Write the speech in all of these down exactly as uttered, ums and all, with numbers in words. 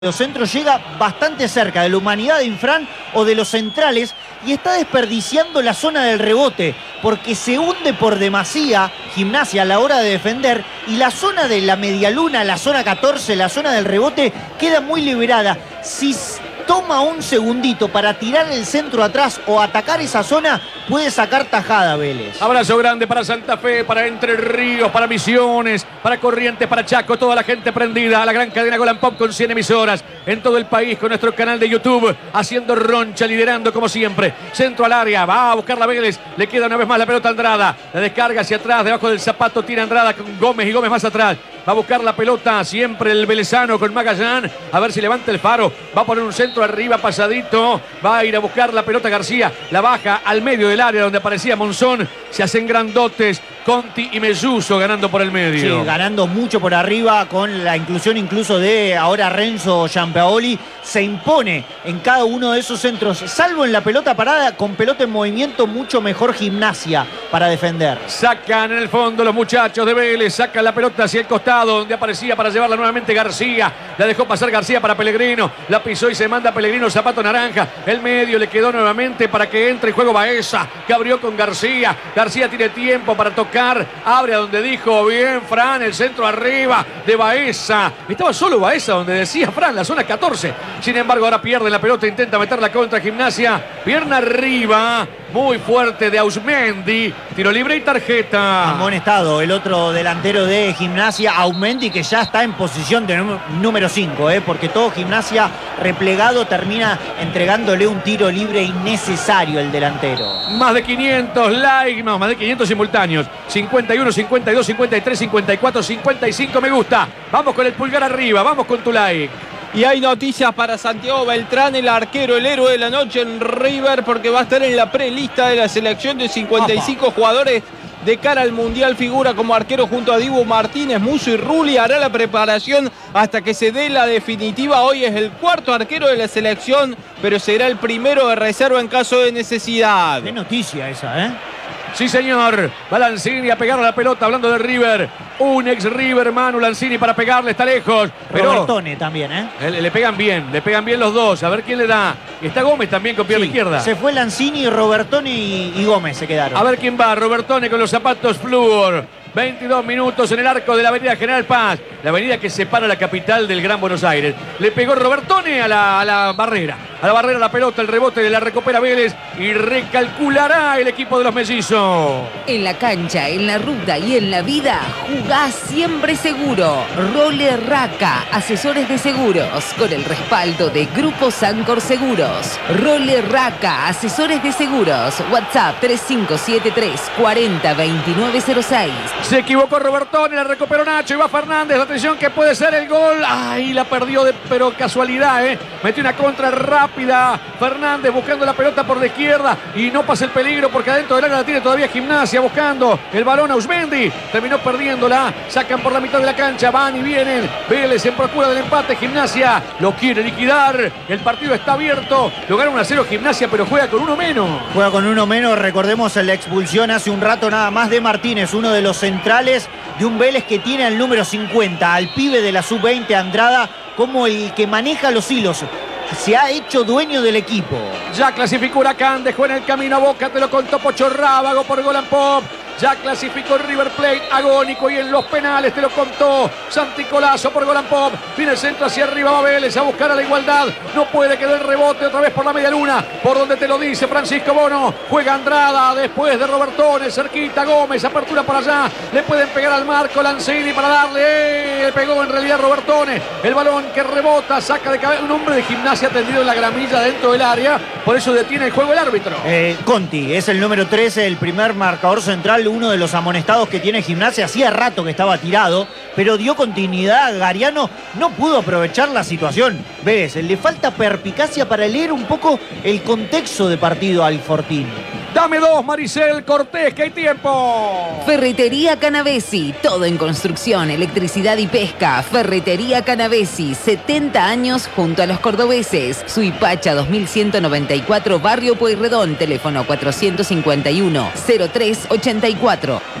los centros llega bastante cerca de la humanidad de Infran o de los centrales y está desperdiciando la zona del rebote porque se hunde por demasía Gimnasia a la hora de defender y la zona de la medialuna, la zona catorce, la zona del rebote queda muy liberada. Si toma un segundito para tirar el centro atrás o atacar esa zona, puede sacar tajada Vélez. Abrazo grande para Santa Fe, para Entre Ríos, para Misiones, para Corrientes, para Chaco, toda la gente prendida a la gran cadena Golan Pop con cien emisoras en todo el país, con nuestro canal de YouTube, haciendo roncha, liderando como siempre. Centro al área, va a buscar la Vélez, le queda una vez más la pelota a Andrada, la descarga hacia atrás, debajo del zapato, tira Andrada con Gómez y Gómez más atrás. Va a buscar la pelota siempre el velezano con Magallán. A ver si levanta el faro. Va a poner un centro arriba pasadito. Va a ir a buscar la pelota García. La baja al medio del área donde aparecía Monzón. Se hacen grandotes Conti y Melluso ganando por el medio. Sí, ganando mucho por arriba con la inclusión incluso de ahora Renzo Giampaoli. Se impone en cada uno de esos centros. Salvo en la pelota parada, con pelota en movimiento, mucho mejor Gimnasia para defender. Sacan en el fondo los muchachos de Vélez. Sacan la pelota hacia el costado donde aparecía para llevarla nuevamente García. La dejó pasar García para Pellegrino. La pisó y se manda Pellegrino, zapato naranja. El medio le quedó nuevamente para que entre en juego Baeza, que abrió con García. García tiene tiempo para tocar. Abre a donde dijo bien Fran. El centro arriba de Baeza. Estaba solo Baeza donde decía Fran, la zona catorce. Sin embargo, ahora pierde la pelota. Intenta meterla contra Gimnasia. Pierna arriba. Muy fuerte de Ausmendi. Tiro libre y tarjeta. Amonestado el otro delantero de Gimnasia, Ausmendi, que ya está en posición de número cinco, ¿eh? Porque todo Gimnasia replegado termina entregándole un tiro libre innecesario el delantero. Más de quinientos likes, más de quinientos simultáneos. cincuenta y uno, cincuenta y dos, cincuenta y tres, cincuenta y cuatro, cincuenta y cinco me gusta. Vamos con el pulgar arriba, vamos con tu like. Y hay noticias para Santiago Beltrán, el arquero, el héroe de la noche en River, porque va a estar en la prelista de la selección de cincuenta y cinco Opa. jugadores de cara al Mundial. Figura como arquero junto a Dibu Martínez, Musso y Rulli. Hará la preparación hasta que se dé la definitiva. Hoy es el cuarto arquero de la selección, pero será el primero de reserva en caso de necesidad. Qué noticia esa, ¿eh? Sí, señor. Va Lanzini a pegar a la pelota, hablando de River. Un ex River, Manu Lanzini para pegarle, está lejos. Pero Robertone también, ¿eh? Le, le pegan bien, le pegan bien los dos. A ver quién le da. Está Gómez también con pierna sí, izquierda. Se fue Lanzini, Robertone y, y Gómez se quedaron. A ver quién va. Robertone con los zapatos Fluor. veintidós minutos en el arco de la avenida General Paz. La avenida que separa la capital del Gran Buenos Aires. Le pegó Robertone a la, a la barrera. A la barrera la pelota, el rebote de la recupera Vélez y recalculará el equipo de los mellizos. En la cancha, en la ruta y en la vida, jugás siempre seguro. Role Raca, asesores de seguros, con el respaldo de Grupo Sancor Seguros. Role Raca, asesores de seguros. WhatsApp tres cinco siete tres, cuarenta, veintinueve cero seis. Se equivocó Robertone, la recuperó Nacho y va Fernández. Atención que puede ser el gol. Ay, la perdió de pero casualidad, ¿eh? Metió una contra rápida. Fernández buscando la pelota por la izquierda y no pasa el peligro porque adentro del área la tiene todavía Gimnasia buscando el balón a Ausmendi. Terminó perdiéndola. Sacan por la mitad de la cancha. Van y vienen. Vélez en procura del empate. Gimnasia lo quiere liquidar. El partido está abierto. Lograron uno a cero Gimnasia, pero juega con uno menos. Juega con uno menos. Recordemos la expulsión hace un rato nada más de Martínez, uno de los centrales de un Vélez que tiene al número cincuenta, al pibe de la sub veinte, Andrada, como el que maneja los hilos. Se ha hecho dueño del equipo. Ya clasificó Huracán, dejó en el camino a Boca, te lo contó Pocho Rábago por Golan Pop. Ya clasificó River Plate, agónico, y en los penales te lo contó Santi Colazo por Golan Pop. Viene el centro hacia arriba, va Vélez a buscar a la igualdad. No puede quedar el rebote otra vez por la media luna, por donde te lo dice Francisco Bono. Juega Andrada después de Robertone, cerquita Gómez, apertura por allá. Le pueden pegar al marco Lanzini para darle. ¡Eh! Le pegó en realidad Robertone. El balón que rebota, saca de cabeza. Un hombre de Gimnasia tendido en la gramilla dentro del área. Por eso detiene el juego el árbitro. Eh, Conti es el número trece, el primer marcador central, uno de los amonestados que tiene Gimnasia. Hacía rato que estaba tirado, pero dio continuidad. Gariano no pudo aprovechar la situación. Ves, le falta perspicacia para leer un poco el contexto de partido al Fortín. Dame dos, Maricel Cortés, que hay tiempo. Ferretería Canavesi, todo en construcción, electricidad y pesca. Ferretería Canavesi, setenta años junto a los cordobeses. Suipacha dos mil ciento noventa y cuatro, Barrio Pueyrredón, teléfono cuatrocientos cincuenta y uno, cero tres ochenta y cuatro.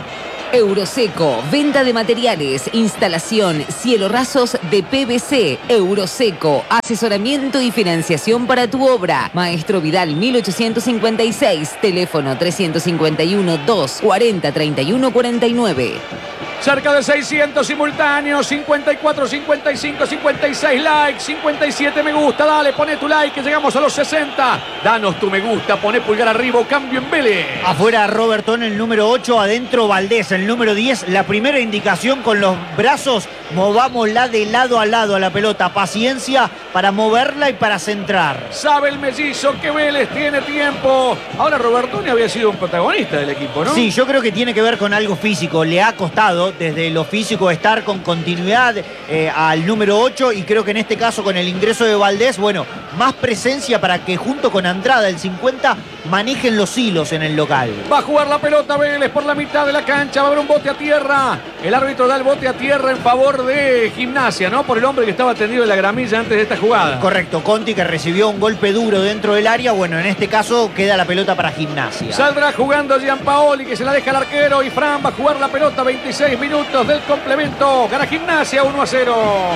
Euroseco, venta de materiales, instalación, cielo rasos de P V C. Euroseco, asesoramiento y financiación para tu obra. Maestro Vidal mil ochocientos cincuenta y seis, teléfono trescientos cincuenta y uno, dos cuarenta, treinta y uno cuarenta y nueve. Cerca de seiscientos simultáneos, cincuenta y cuatro, cincuenta y cinco, cincuenta y seis likes, cincuenta y siete me gusta. Dale, poné tu like que llegamos a los sesenta. Danos tu me gusta, poné pulgar arriba o cambio en Vélez. Afuera Robertson, el número ocho, adentro Valdés, el número diez. La primera indicación con los brazos, movámosla de lado a lado a la pelota. Paciencia para moverla y para centrar. Sabe el mellizo que Vélez tiene tiempo. Ahora Robertoni había sido un protagonista del equipo, ¿no? Sí, yo creo que tiene que ver con algo físico. Le ha costado desde lo físico estar con continuidad eh, al número ocho, y creo que en este caso con el ingreso de Valdés, bueno, más presencia para que junto con Andrada, el cincuenta, manejen los hilos en el local. Va a jugar la pelota Vélez por la mitad de la cancha, va a haber un bote a tierra. El árbitro da el bote a tierra en favor de Gimnasia, ¿no? Por el hombre que estaba tendido en la gramilla antes de esta jugada. Correcto, Conti, que recibió un golpe duro dentro del área. Bueno, en este caso queda la pelota para Gimnasia. Saldrá jugando Gianpaoli, que se la deja al arquero, y Fran va a jugar la pelota. Veintiséis minutos del complemento. Gana Gimnasia uno a cero.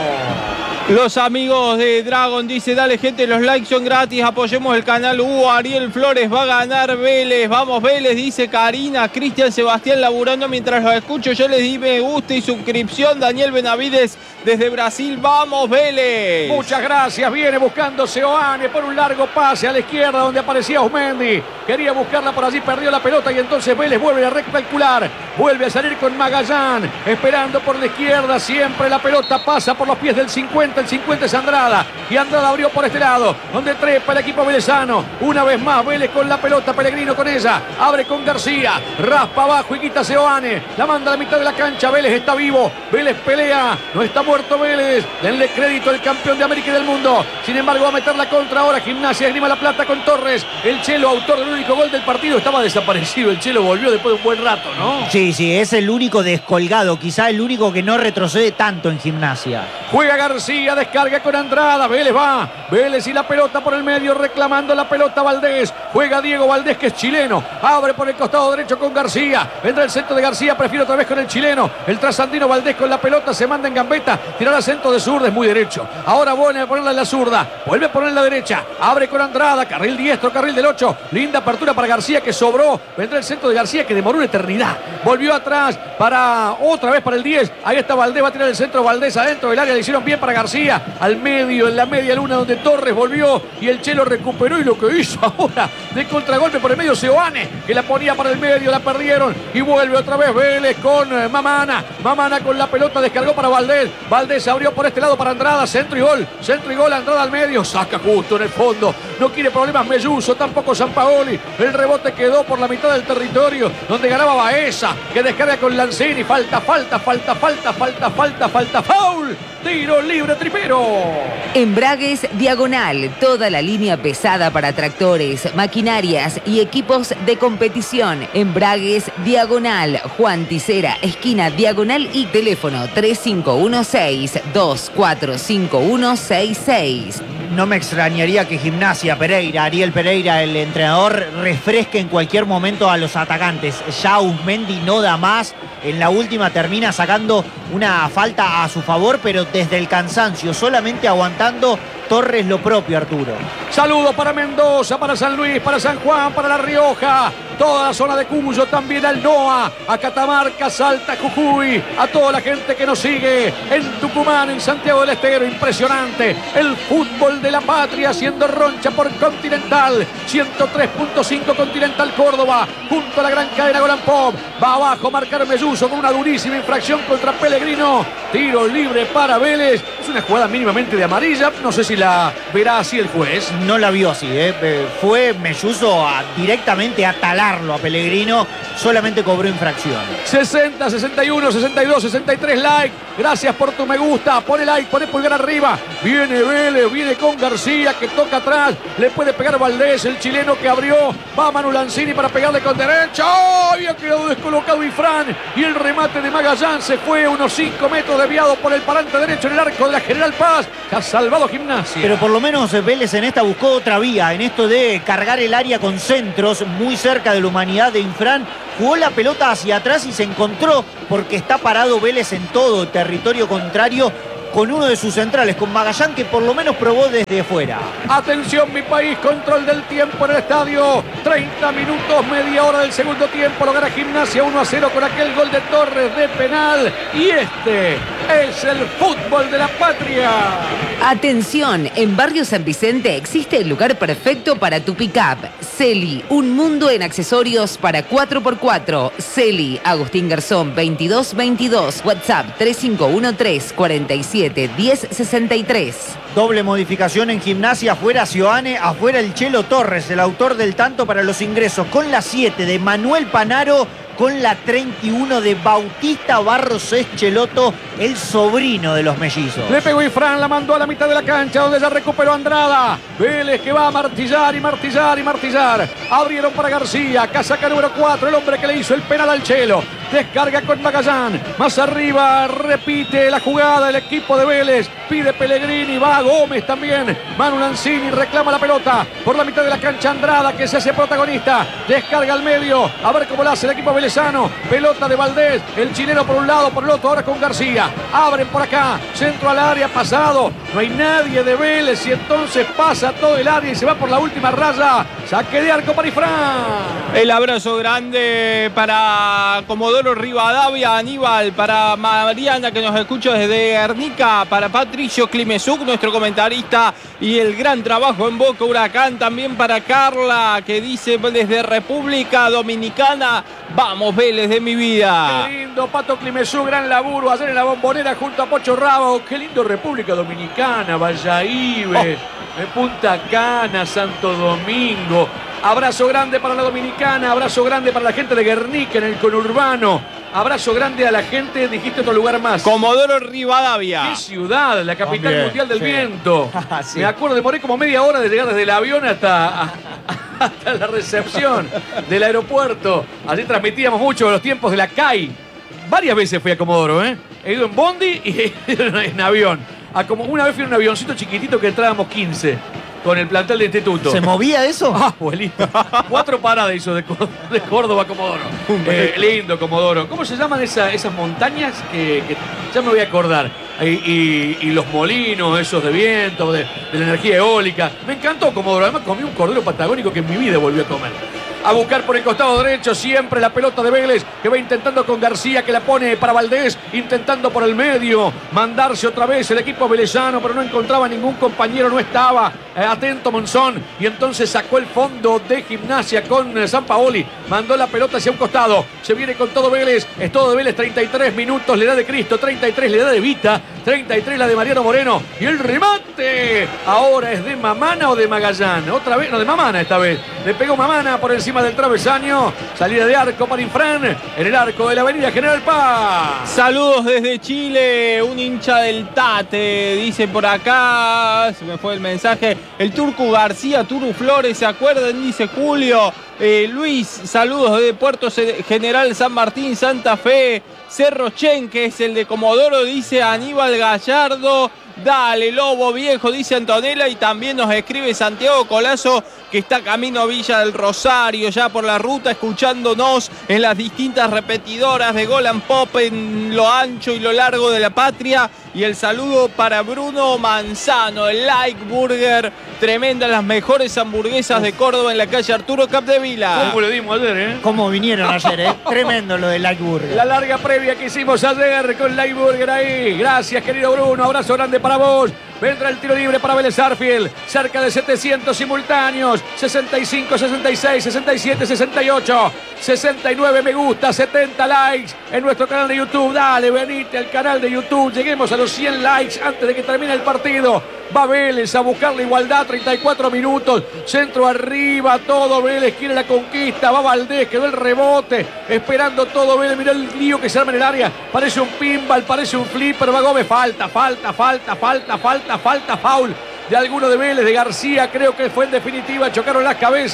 Los amigos de Dragon dice, dale gente, los likes son gratis, apoyemos el canal. Uh, Ariel Flores va a ganar Vélez. Vamos Vélez, dice Karina. Cristian Sebastián laburando mientras los escucho. Yo les di me gusta y suscripción. Daniel Benavides desde Brasil. Vamos Vélez. Muchas gracias. Viene buscando Seoane por un largo pase a la izquierda donde aparecía Osmendi. Quería buscarla por allí, perdió la pelota y entonces Vélez vuelve a recalcular. Vuelve a salir con Magallán, esperando por la izquierda. Siempre la pelota pasa por los pies del cincuenta. El cincuenta es Andrada. Y Andrada abrió por este lado, donde trepa el equipo velezano. Una vez más Vélez con la pelota, Pellegrino con ella. Abre con García. Raspa abajo y quita Seoane. La manda a la mitad de la cancha. Vélez está vivo. Vélez pelea. No está muerto Vélez. Denle crédito al campeón de América y del mundo. Sin embargo, va a meter la contra ahora. Gimnasia Grima La Plata con Torres. El Chelo, autor del único gol del partido. Estaba desaparecido. El Chelo volvió después de un buen rato, ¿no? Sí, sí, es el único descolgado. Quizá el único que no retrocede tanto en Gimnasia. Juega García, descarga con Andrada. Vélez va. Vélez y la pelota por el medio, reclamando la pelota Valdés. Juega Diego Valdés, que es chileno. Abre por el costado derecho con García. Vendrá el centro de García, prefiere otra vez con el chileno. El trasandino Valdés con la pelota, se manda en gambeta. Tira al centro de zurda, es muy derecho. Ahora vuelve a ponerla en la zurda. Vuelve a ponerla en la derecha. Abre con Andrada, carril diestro, carril del ocho. Linda apertura para García, que sobró. Vendrá el centro de García, que demoró una eternidad. Volvió atrás para otra vez para el diez. Ahí está Valdés, va a tirar el centro Valdés adentro del área. Le hicieron bien para García. Al medio, en la media luna, donde Torres volvió y el Chelo recuperó. Y lo que hizo ahora de contragolpe por el medio Seoane, que la ponía para el medio, la perdieron. Y vuelve otra vez Vélez con Mamana. Mamana con la pelota, descargó para Valdés. Valdés abrió por este lado para Andrada. Centro y gol. Centro y gol. Andrada al medio. Saca justo en el fondo. No quiere problemas Melluso, tampoco Sampaoli. El rebote quedó por la mitad del territorio, donde ganaba Baeza, que descarga con Lanzini. Falta, falta, falta, falta, falta, falta, falta, foul. Tiro libre Tripero. Embragues Diagonal, toda la línea pesada para tractores, maquinarias y equipos de competición. Embragues Diagonal, Juan Ticera, esquina Diagonal, y teléfono tres cinco uno seis, dos cuatro cinco uno seis seis. No me extrañaría que Gimnasia, Pereira, Ariel Pereira, el entrenador, refresque en cualquier momento a los atacantes. Ya Usmendi no da más. En la última termina sacando una falta a su favor, pero desde el cansancio, solamente aguantando Torres lo propio, Arturo. Saludos para Mendoza, para San Luis, para San Juan, para La Rioja, toda la zona de Cuyo, también al Noa, a Catamarca, Salta, Jujuy, a toda la gente que nos sigue en Tucumán, en Santiago del Estero. Impresionante el fútbol de la patria, haciendo roncha por Continental, ciento tres punto cinco Continental Córdoba, junto a la gran cadena Golan Pop. Va abajo, marcar Melluso con una durísima infracción contra Pellegrino. Tiro libre para Vélez. Es una jugada mínimamente de amarilla, no sé si la verá así el juez. No la vio así, ¿eh? Fue Melluso a, directamente a talarlo a Pellegrino, solamente cobró infracción. sesenta, sesenta y uno, sesenta y dos, sesenta y tres like. Gracias por tu me gusta, pone like, pone pulgar arriba. Viene Vélez, viene con García, que toca atrás, le puede pegar Valdés, el chileno que abrió. Va Manu Lanzini para pegarle con derecha. ¡Oh! Había quedado descolocado Ifrán, y el remate de Magallán se fue unos cinco metros desviado por el parante derecho en el arco de la General Paz. Ha salvado Gimnasia. Pero por lo menos Vélez en esta buscó otra vía en esto de cargar el área con centros muy cerca de la humanidad de Infran. Jugó la pelota hacia atrás y se encontró, porque está parado Vélez en todo territorio contrario, con uno de sus centrales, con Magallán, que por lo menos probó desde fuera. Atención, mi país, control del tiempo en el estadio. treinta minutos, media hora del segundo tiempo. Lo gana Gimnasia uno a cero con aquel gol de Torres de penal. Y este es el fútbol de la patria. Atención, en Barrio San Vicente existe el lugar perfecto para tu pick-up. Celi, un mundo en accesorios para cuatro por cuatro. Celi, Agustín Garzón veintidós veintidós. WhatsApp tres cinco uno tres, cuatro siete, diez sesenta y tres. Doble modificación en Gimnasia, afuera Sioane, afuera el Chelo Torres, el autor del tanto para los ingresos, con la siete de Manuel Panaro, con la treinta y uno de Bautista Barros Escheloto, el sobrino de los mellizos. Le pegó Infran, la mandó a la mitad de la cancha, donde ya recuperó Andrada. Vélez que va a martillar y martillar y martillar. Abrieron para García, casaca número cuatro, el hombre que le hizo el penal al Chelo. Descarga con Magallán, más arriba, repite la jugada el equipo de Vélez. Pide Pellegrini, va Gómez también. Manu Lanzini reclama la pelota por la mitad de la cancha. Andrada, que se hace protagonista, descarga al medio, a ver cómo lo hace el equipo velezano. Pelota de Valdés, el chileno por un lado, por el otro, ahora con García. Abren por acá, centro al área, pasado. No hay nadie de Vélez y entonces pasa todo el área y se va por la última raya. Saque de arco para Ifrán. El abrazo grande para Comodoro Rivadavia, Aníbal, para Mariana, que nos escucha desde Guernica, para Patricio Climesuk, nuestro comentarista, y el gran trabajo en Boca Huracán, también para Carla, que dice desde República Dominicana: vamos Vélez de mi vida. Qué lindo, Pato Climesú, gran laburo ayer en la Bombonera junto a Pocho Rabo. Qué lindo República Dominicana, Valladolid, oh. Punta Cana, Santo Domingo. Abrazo grande para la Dominicana, abrazo grande para la gente de Guernica en el conurbano. Abrazo grande a la gente, dijiste otro lugar más. Comodoro Rivadavia. ¡Qué ciudad! La capital También, mundial del sí. viento. Sí. Me acuerdo, demoré como media hora de llegar desde el avión hasta, hasta la recepción del aeropuerto. Allí transmitíamos mucho los tiempos de la C A I. Varias veces fui a Comodoro, ¿eh? He ido en bondi y he ido en avión. A como una vez fui en un avioncito chiquitito que entrábamos quince. Con el plantel de instituto. ¿Se movía eso? Ah, abuelito. Cuatro paradas hizo de, de Córdoba a Comodoro. Eh, lindo Comodoro. ¿Cómo se llaman esa, esas montañas? Que, que ya me voy a acordar. Y, y, y los molinos, esos de viento, de, de la energía eólica. Me encantó Comodoro. Además comí un cordero patagónico que en mi vida volví a comer. A buscar por el costado derecho siempre la pelota de Vélez, que va intentando con García, que la pone para Valdés, intentando por el medio mandarse otra vez el equipo velezano, pero no encontraba ningún compañero, no estaba eh, atento Monzón, y entonces sacó el fondo de Gimnasia con eh, Sampaoli, mandó la pelota hacia un costado, se viene con todo Vélez, es todo de Vélez, treinta y tres minutos, le da de Cristo, treinta y tres le da de Vita, treinta y tres la de Mariano Moreno, y el remate ahora es de Mamana o de Magallán, otra vez, no, de Mamana esta vez, le pegó Mamana por encima del travesaño, salida de arco para Infran, en el arco de la avenida General Paz. Saludos desde Chile, un hincha del Tate, dice por acá, se me fue el mensaje, el Turco García, Turu Flores, ¿se acuerdan? Dice Julio. Eh, Luis, saludos de Puerto General San Martín, Santa Fe. Cerro Chen, que es el de Comodoro, dice Aníbal Gallardo. Dale, Lobo Viejo, dice Antonella. Y también nos escribe Santiago Colazo, que está camino a Villa del Rosario, ya por la ruta, escuchándonos en las distintas repetidoras de Golan Pop en lo ancho y lo largo de la patria. Y el saludo para Bruno Manzano, el Like Burger, tremenda, las mejores hamburguesas de Córdoba en la calle Arturo Capdevila. ¿Cómo le dimos ayer, eh? ¿Cómo vinieron ayer, eh? Tremendo lo de Like Burger. La larga previa que hicimos ayer con Like Burger ahí. Gracias, querido Bruno, abrazo grande para vos. Vendrá el tiro libre para Vélez Sarsfield. Cerca de setecientos simultáneos. sesenta y cinco, sesenta y seis, sesenta y siete, sesenta y ocho, sesenta y nueve me gusta, setenta likes en nuestro canal de YouTube. Dale, venite al canal de YouTube. Lleguemos a los cien likes antes de que termine el partido. Va Vélez a buscar la igualdad, treinta y cuatro minutos. Centro arriba, todo Vélez quiere la conquista. Va Valdés, quedó el rebote. Esperando todo Vélez. Mirá el lío que se arma en el área. Parece un pinball, parece un flipper. Va Gómez, falta, falta, falta, falta, falta, falta, foul de alguno de Vélez, de García. Creo que fue en definitiva. Chocaron las cabezas.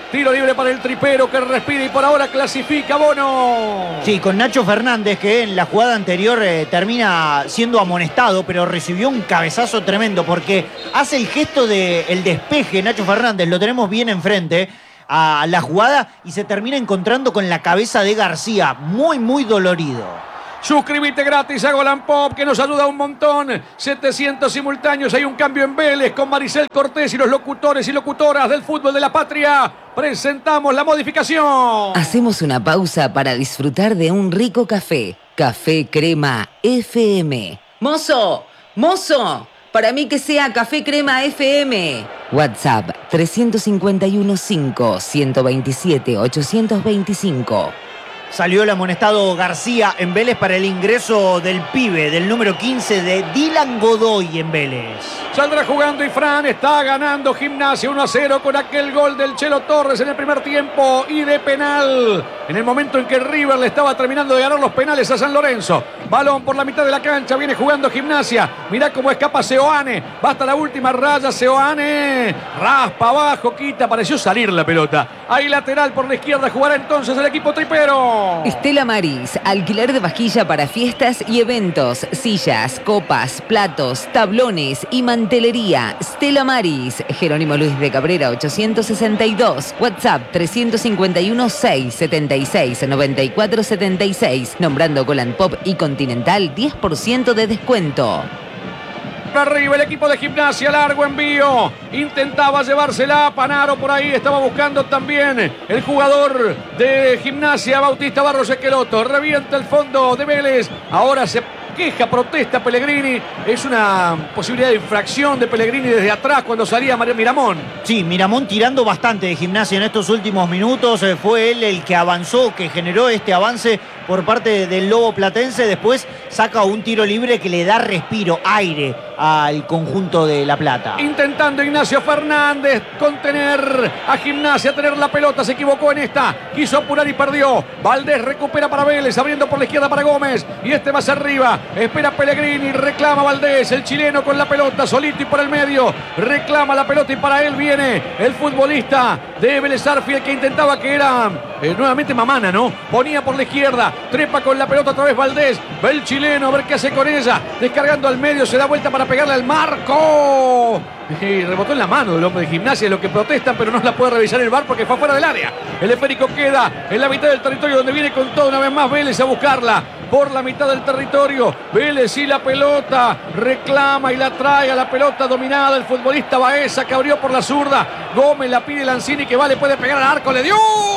Tiro libre para el tripero que respira y por ahora clasifica Bono. Sí, con Nacho Fernández, que en la jugada anterior eh, termina siendo amonestado, pero recibió un cabezazo tremendo porque hace el gesto del despeje. Nacho Fernández, lo tenemos bien enfrente a la jugada y se termina encontrando con la cabeza de García. Muy, muy dolorido. Suscríbete gratis a Golan Pop, que nos ayuda un montón. setecientos simultáneos, hay un cambio en Vélez con Maricel Cortés y los locutores y locutoras del fútbol de la patria. Presentamos la modificación. Hacemos una pausa para disfrutar de un rico café. Café Crema F M. ¡Mozo! ¡Mozo! Para mí que sea Café Crema F M. WhatsApp tres cinco uno cinco, uno dos siete, ocho dos cinco. Salió el amonestado García en Vélez para el ingreso del pibe, del número quince de Dylan Godoy en Vélez. Saldrá jugando y Fran está ganando Gimnasia uno a cero con aquel gol del Chelo Torres en el primer tiempo y de penal. En el momento en que River le estaba terminando de ganar los penales a San Lorenzo. Balón por la mitad de la cancha, viene jugando Gimnasia. Mirá cómo escapa Seoane. Va hasta la última raya Seoane. Raspa abajo, quita, pareció salir la pelota. Ahí lateral por la izquierda jugará entonces el equipo tripero. Estela Maris, alquiler de vajilla para fiestas y eventos, sillas, copas, platos, tablones y mantelería. Stella Maris, Jerónimo Luis de Cabrera ochocientos sesenta y dos, WhatsApp tres cinco uno, seis siete seis, nueve cuatro siete seis, nombrando Golan Pop y Continental diez por ciento de descuento. Arriba el equipo de Gimnasia, largo envío, intentaba llevársela, Panaro por ahí, estaba buscando también el jugador de Gimnasia, Bautista Barros Esqueloto, revienta el fondo de Vélez, ahora se queja, protesta Pellegrini, es una posibilidad de infracción de Pellegrini desde atrás cuando salía Miramón. Sí, Miramón tirando bastante de Gimnasia en estos últimos minutos, fue él el que avanzó, que generó este avance por parte del Lobo Platense, después saca un tiro libre que le da respiro, aire al conjunto de La Plata. Intentando Ignacio Fernández contener a Gimnasia, tener la pelota, se equivocó en esta, quiso apurar y perdió. Valdés recupera para Vélez, abriendo por la izquierda para Gómez, y este más arriba, espera Pellegrini, reclama Valdés, el chileno con la pelota, solito y por el medio, reclama la pelota y para él viene el futbolista de Vélez Sarsfield que intentaba que era eh, nuevamente Mamana, ¿no? Ponía por la izquierda, trepa con la pelota otra vez Valdés, ve el chileno, a ver qué hace con ella, descargando al medio, se da vuelta para pegarle al marco. Y rebotó en la mano del hombre de Gimnasia, lo que protestan, pero no la puede revisar el V A R porque fue fuera del área. El esférico queda en la mitad del territorio donde viene con todo una vez más Vélez a buscarla. Por la mitad del territorio, Vélez y la pelota, reclama y la trae a la pelota dominada el futbolista Baeza que abrió por la zurda. Gómez la pide Lanzini que vale, puede pegar al arco, le dio.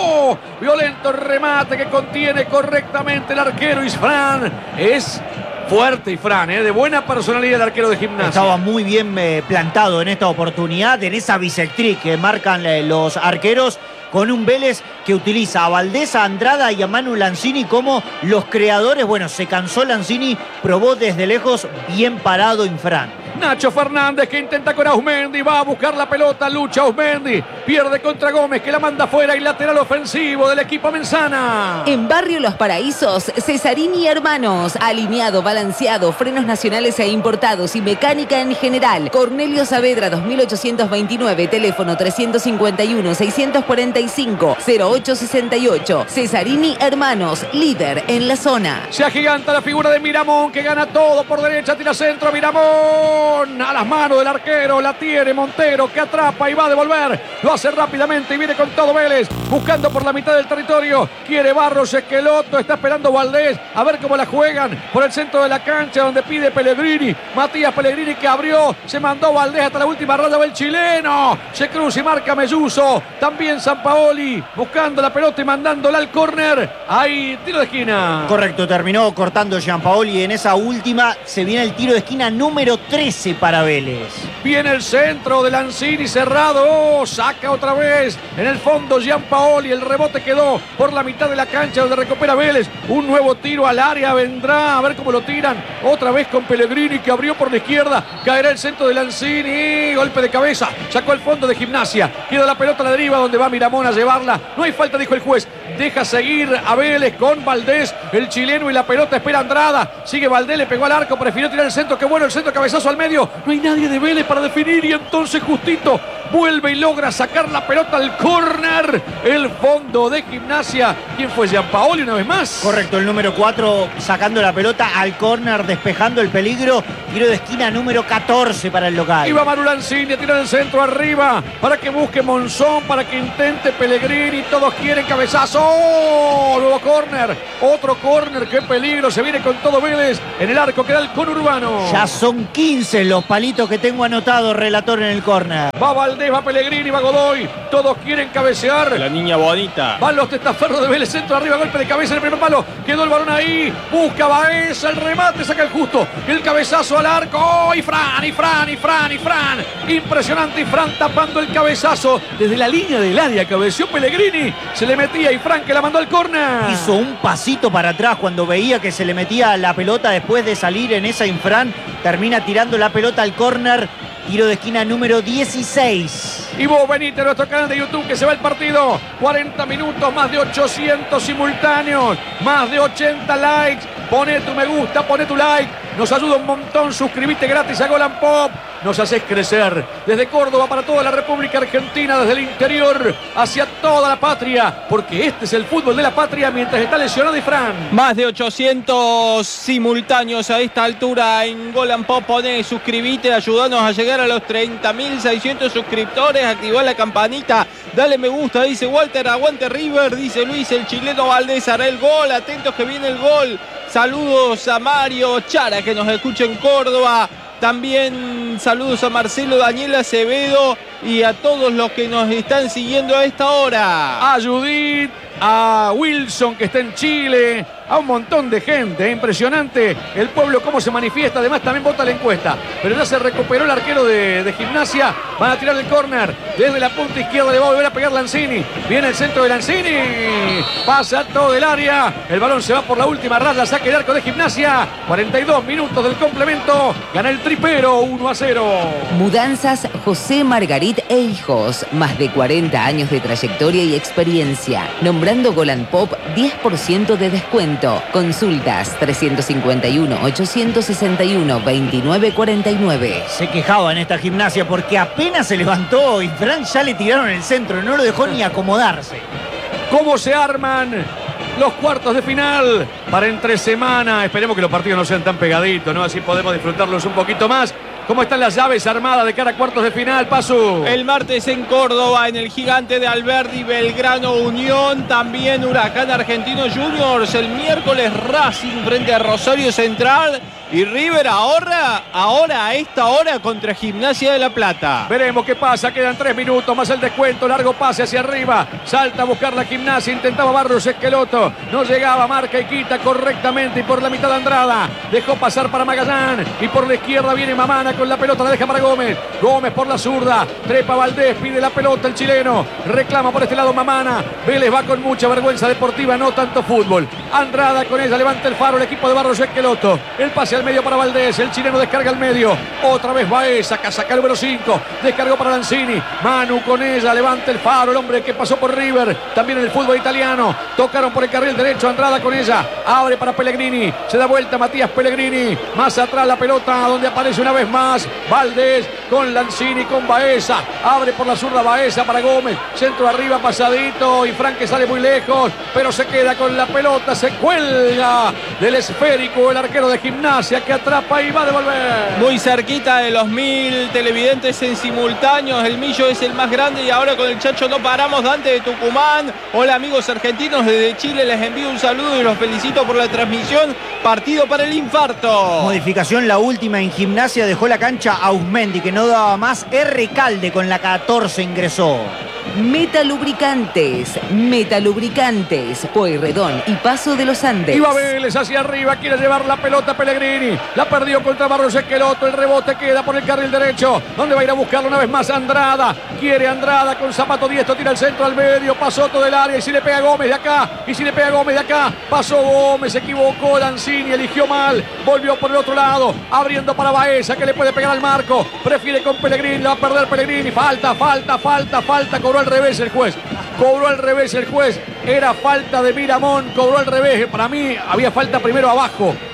Violento remate que contiene correctamente el arquero Isfran. Es fuerte Ifrán, ¿eh? De buena personalidad el arquero de Gimnasia. Estaba muy bien eh, plantado en esta oportunidad, en esa bisectriz que marcan eh, los arqueros, con un Vélez que utiliza a Valdés, a Andrada y a Manu Lanzini como los creadores. Bueno, se cansó Lanzini, probó desde lejos, bien parado Infran. Nacho Fernández que intenta con Ausmendi, va a buscar la pelota, lucha Ausmendi, pierde contra Gómez que la manda fuera y lateral ofensivo del equipo Menzana. En Barrio Los Paraísos, Cesarini Hermanos, alineado, balanceado, frenos nacionales e importados y mecánica en general. Cornelio Saavedra dos mil ochocientos veintinueve, teléfono tres cinco uno, seis cuatro cinco, cero ocho seis ocho. Cesarini Hermanos, líder en la zona. Se agiganta la figura de Miramón que gana todo por derecha, tira centro, Miramón a las manos del arquero, la tiene Montero que atrapa y va a devolver, lo hace rápidamente y viene con todo Vélez, buscando por la mitad del territorio, quiere Barros Esqueloto, está esperando Valdés, a ver cómo la juegan por el centro de la cancha donde pide Pellegrini, Matías Pellegrini que abrió, se mandó Valdés hasta la última raya del chileno, se cruza y marca Melluso, también Sampaoli buscando la pelota y mandándola al córner, ahí tiro de esquina. Correcto, terminó cortando Gianpaoli y en esa última se viene el tiro de esquina número trece para Vélez. Viene el centro de Lanzini cerrado, saca otra vez en el fondo Gianpaoli, el rebote quedó por la mitad de la cancha donde recupera Vélez, un nuevo tiro al área vendrá, a ver cómo lo tiran, otra vez con Pellegrini que abrió por la izquierda, caerá el centro de Lanzini, golpe de cabeza, sacó el fondo de Gimnasia, queda la pelota a la deriva donde va Miramón a llevarla, no hay falta dijo el juez, deja seguir a Vélez con Valdés, el chileno y la pelota espera Andrada, sigue Valdés, le pegó al arco, prefirió tirar el centro, qué bueno el centro, cabezazo al medio, no hay nadie de Vélez para definir y entonces justito vuelve y logra sacar la pelota al córner. El fondo de Gimnasia. ¿Quién fue? Gianpaoli una vez más. Correcto, el número cuatro sacando la pelota al córner, despejando el peligro. Tiro de esquina número catorce para el local. Iba Manu Lanzini a tirar el centro arriba para que busque Monzón, para que intente Pellegrini. Todos quieren cabezazo. ¡Oh! Nuevo córner. Otro córner. ¡Qué peligro! Se viene con todo Vélez. En el arco queda el conurbano. Ya son quince los palitos que tengo anotados, relator, en el córner. Va Valdés, va Pellegrini, va Godoy. Todos quieren cabecear. La niña bonita. Van los testaferros de Vélez, centro arriba, golpe de cabeza en el primer palo. Quedó el balón ahí. Busca Baeza, el remate, saca el justo. El cabezazo al arco. ¡Oh! Y Fran, y Fran, y Fran, y Fran. Impresionante, y Fran tapando el cabezazo. Desde la línea del área cabeció Pellegrini. Se le metía y Fran que la mandó al córner. Hizo un pasito para atrás cuando veía que se le metía la pelota después de salir en esa infran. Termina tirando la pelota al córner. Tiro de esquina número dieciséis. Y vos venite a nuestro canal de YouTube que se va el partido. cuarenta minutos, más de ochocientos simultáneos, más de ochenta likes. Poné tu me gusta, poné tu like. Nos ayuda un montón. Suscribite gratis a Golan Pop. Nos haces crecer. Desde Córdoba para toda la República Argentina, desde el interior hacia toda la patria. Porque este es el fútbol de la patria mientras está lesionado y Fran. Más de ochocientos simultáneos a esta altura en Golan Pop. Poné, suscribite, ayúdanos a llegar a los treinta mil seiscientos suscriptores. Activar la campanita. Dale me gusta, dice Walter. Aguante River, dice Luis. El chileno Valdés hará el gol. Atentos que viene el gol. Saludos a Mario Chara que nos escucha en Córdoba. También saludos a Marcelo Daniel Acevedo y a todos los que nos están siguiendo a esta hora. A Judith, a Wilson que está en Chile, a un montón de gente. Impresionante el pueblo cómo se manifiesta. Además también vota la encuesta. Pero ya se recuperó el arquero de, de Gimnasia. Van a tirar el córner. Desde la punta izquierda le va a volver a pegar Lanzini. Viene el centro de Lanzini. Pasa todo el área. El balón se va por la última raya. Saque de arco de Gimnasia. cuarenta y dos minutos del complemento. Gana el tripero uno a cero. Mudanzas José Margarit e Hijos. Más de cuarenta años de trayectoria y experiencia. Nombrando Golan Pop, diez por ciento de descuento. Consultas trescientos cincuenta y uno, ochocientos sesenta y uno, veintinueve cuarenta y nueve. Se quejaba en esta Gimnasia porque apenas se levantó y Fran ya le tiraron el centro. No lo dejó ni acomodarse. ¿Cómo se arman los cuartos de final para entre semana? Esperemos que los partidos no sean tan pegaditos, ¿no? Así podemos disfrutarlos un poquito más. ¿Cómo están las llaves armadas de cara a cuartos de final, Pasu? El martes en Córdoba, en el Gigante de Alberdi, Belgrano Unión, también Huracán Argentino Juniors. El miércoles Racing frente a Rosario Central. Y River ahora, ahora a esta hora contra Gimnasia de La Plata. Veremos qué pasa, quedan tres minutos más el descuento, largo pase hacia arriba, salta a buscar la Gimnasia, intentaba Barros Esqueloto, no llegaba, marca y quita correctamente y por la mitad de Andrada, dejó pasar para Magallán y por la izquierda viene Mamana con la pelota, la deja para Gómez, Gómez por la zurda, trepa Valdés, pide la pelota el chileno, reclama por este lado Mamana, Vélez va con mucha vergüenza deportiva, no tanto fútbol, Andrada con ella, levanta el faro el equipo de Barros Esqueloto, el pase al medio para Valdés, el chileno descarga al medio, otra vez Baeza, casaca número cinco, descargó para Lanzini, Manu con ella, levanta el faro, el hombre que pasó por River, también en el fútbol italiano, tocaron por el carril derecho, Andrada con ella, abre para Pellegrini, se da vuelta Matías Pellegrini, más atrás la pelota donde aparece una vez más Valdés con Lanzini, con Baeza, abre por la zurda Baeza para Gómez, centro arriba pasadito y Frank que sale muy lejos, pero se queda con la pelota, se cuelga del esférico el arquero de Gimnasia que atrapa y va a devolver. Muy cerquita de los mil televidentes en simultáneos. El Millo es el más grande y ahora con el Chacho no paramos. Dante de Tucumán. Hola amigos argentinos desde Chile. Les envío un saludo y los felicito por la transmisión. Partido para el infarto. Modificación la última en Gimnasia. Dejó la cancha Ausmendi que no daba más. R. Calde con la catorce ingresó. Metalubricantes, Metalubricantes, Pueyrredón y Paso de los Andes. Iba Vélez hacia arriba, quiere llevar la pelota Pellegrini, la perdió contra Barros Esqueloto, el rebote queda por el carril derecho, donde va a ir a buscarlo una vez más Andrada, quiere Andrada con zapato diestro, tira el centro al medio, pasó todo el área y si le pega Gómez de acá, y si le pega Gómez de acá, pasó Gómez, se equivocó Lanzini, eligió mal, volvió por el otro lado, abriendo para Baeza que le puede pegar al marco, prefiere con Pellegrini, va a perder Pellegrini, falta, falta, falta, falta, cobró al revés el juez, cobró al revés el juez, era falta de Miramón, cobró al revés, para mí había falta primero abajo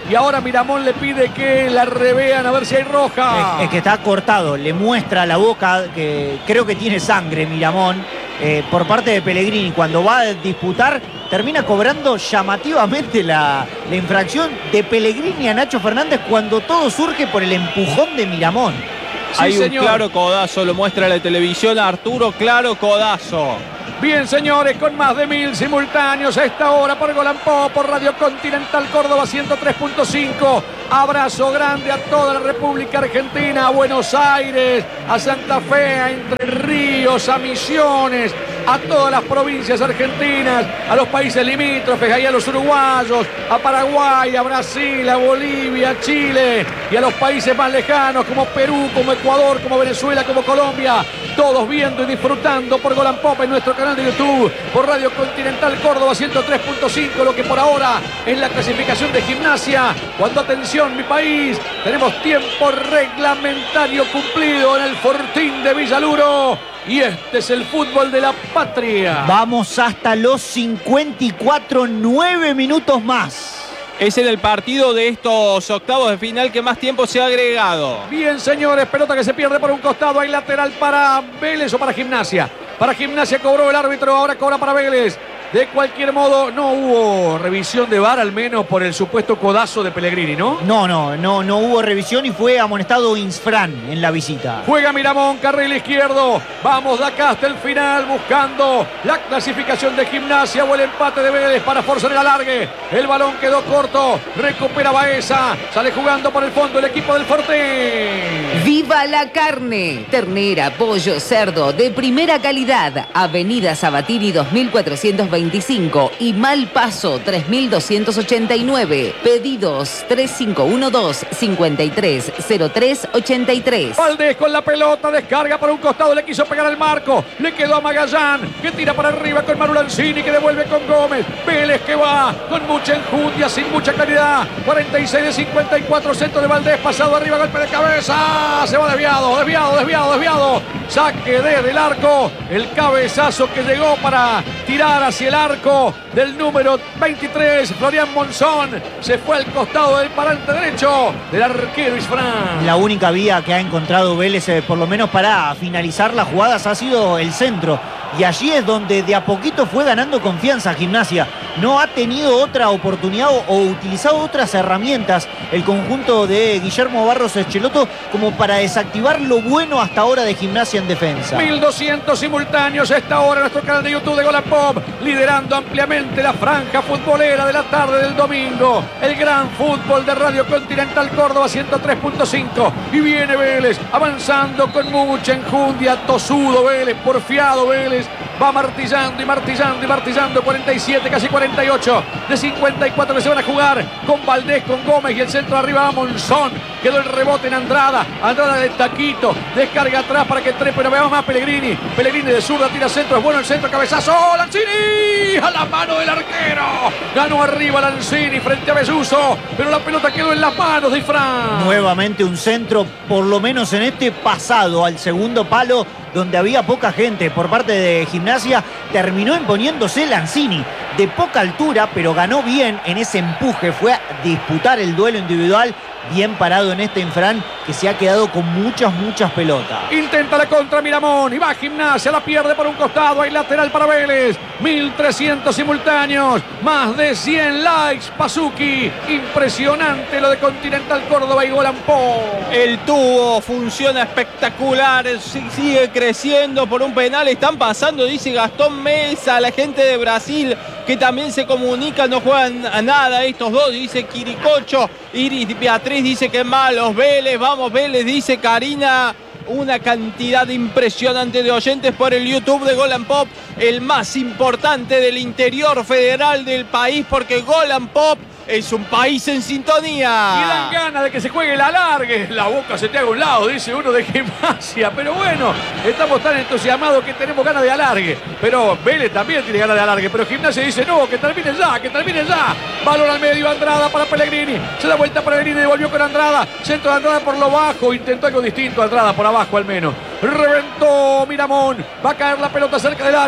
y ahora Miramón le pide que la revean a ver si hay roja. Es, es que está cortado, le muestra la boca, que creo que tiene sangre Miramón, eh, por parte de Pellegrini. Cuando va a disputar, termina cobrando llamativamente la, la infracción de Pellegrini a Nacho Fernández cuando todo surge por el empujón de Miramón. Sí, hay señor. un claro codazo, lo muestra la televisión, Arturo, claro codazo. Bien, señores, con más de mil simultáneos a esta hora por Golan Pop, por Radio Continental Córdoba ciento tres punto cinco. Abrazo grande a toda la República Argentina, a Buenos Aires, a Santa Fe, a Entre Ríos, a Misiones, a todas las provincias argentinas, a los países limítrofes, ahí a los uruguayos, a Paraguay, a Brasil, a Bolivia, a Chile y a los países más lejanos como Perú, como Ecuador, como Venezuela, como Colombia. Todos viendo y disfrutando por Golan Pop en nuestro canal de YouTube, por Radio Continental Córdoba ciento tres punto cinco, lo que por ahora es la clasificación de Gimnasia. Cuando, atención, mi país, tenemos tiempo reglamentario cumplido en el Fortín de Villaluro. Y este es el fútbol de la patria. Vamos hasta los cincuenta y cuatro, nueve minutos más. Es en el partido de estos octavos de final que más tiempo se ha agregado. Bien, señores, pelota que se pierde por un costado. Hay lateral para Vélez o para Gimnasia. Para Gimnasia cobró el árbitro, ahora cobra para Vélez. De cualquier modo, no hubo revisión de V A R, al menos por el supuesto codazo de Pellegrini, ¿no? No, no, no, no hubo revisión y fue amonestado Insfran en la visita. Juega Miramón, carril izquierdo. Vamos de acá hasta el final buscando la clasificación de Gimnasia o el empate de Vélez para forzar el alargue. El balón quedó corto. Recupera Baeza. Sale jugando por el fondo el equipo del Fortín. ¡Viva la carne! Ternera, pollo, cerdo de primera calidad. Avenida Sabatini dos mil cuatrocientos veinticinco y Malpaso tres mil doscientos ochenta y nueve. Pedidos tres cinco uno dos, cinco tres cero tres ocho tres. Valdés con la pelota, descarga por un costado, le quiso pegar al marco, le quedó a Magallán, que tira para arriba con Manu Lanzini, que devuelve con Gómez. Vélez que va con mucha enjundia, sin mucha claridad. cuarenta y seis de cincuenta y cuatro, centro de Valdés, pasado arriba, golpe de cabeza. Se va desviado, desviado, desviado, desviado. Saque desde el arco, el cabezazo que llegó para tirar hacia el arco del número veintitrés, Florian Monzón. Se fue al costado del parante derecho del arquero Isfran. La única vía que ha encontrado Vélez, eh, por lo menos para finalizar las jugadas, ha sido el centro. Y allí es donde de a poquito fue ganando confianza Gimnasia. No ha tenido otra oportunidad o, o utilizado otras herramientas el conjunto de Guillermo Barros Echeloto como para desactivar lo bueno hasta ahora de Gimnasia en defensa. mil doscientos simultáneos a esta hora en nuestro canal de YouTube de Golan Pop, liderando ampliamente la franja futbolera de la tarde del domingo. El gran fútbol de Radio Continental Córdoba ciento tres punto cinco. Y viene Vélez avanzando con mucha enjundia, tosudo Vélez, porfiado Vélez. Va martillando y martillando y martillando. cuarenta y siete, casi cuarenta y ocho de cincuenta y cuatro que se van a jugar. Con Valdés, con Gómez y el centro arriba va Monzón. Quedó el rebote en Andrada. Andrada de taquito. Descarga atrás para que trepe. No veamos más Pellegrini. Pellegrini de zurda, tira centro. Es bueno el centro, cabezazo. ¡Oh, Lanzini! A la mano del arquero. Ganó arriba Lanzini frente a Besuso. Pero la pelota quedó en las manos de Fran. Nuevamente un centro, por lo menos en este pasado al segundo palo, donde había poca gente por parte de Gimnasia, terminó imponiéndose Lanzini. De poca altura, pero ganó bien en ese empuje. Fue a disputar el duelo individual. Bien parado en este Infran, que se ha quedado con muchas, muchas pelotas. Intenta la contra Miramón y va Gimnasia, la pierde por un costado. Hay lateral para Vélez. mil trescientos simultáneos, más de cien likes. Pazuki, impresionante lo de Continental Córdoba y Golan Pop. El tubo funciona espectacular, sigue creciendo por un penal. Están pasando, dice Gastón Mesa, la gente de Brasil, que también se comunica, no juegan a nada estos dos, dice Quiricocho. Iris Beatriz dice que malos Vélez, vamos Vélez, dice Karina. Una cantidad impresionante de oyentes por el YouTube de Golan Pop, el más importante del interior federal del país, porque Golan Pop es un país en sintonía. Y dan ganas de que se juegue la alargue. La boca se te haga a un lado, dice uno de Gimnasia. Pero bueno, estamos tan entusiasmados que tenemos ganas de alargue. Pero Vélez también tiene ganas de alargue. Pero Gimnasia dice no, que termine ya, que termine ya. Balón al medio, Andrada para Pellegrini. Se da vuelta Pellegrini, devolvió con Andrada. Centro de Andrada por lo bajo. Intentó algo distinto Andrada, por abajo al menos. Reventó Miramón. Va a caer la pelota cerca del área.